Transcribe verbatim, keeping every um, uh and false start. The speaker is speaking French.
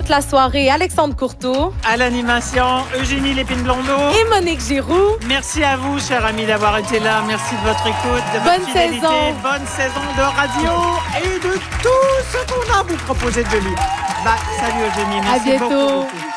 la soirée, Alexandre Courteau. À l'animation, Eugénie Lépine-Blondeau. Et Monique Giroux. Merci à vous, chers amis, d'avoir été là. Merci de votre écoute, de votre Bonne fidélité. saison. Bonne saison de radio et de tout ce qu'on a à vous proposer de lui. Bah, salut Eugénie, merci à bientôt. beaucoup. beaucoup.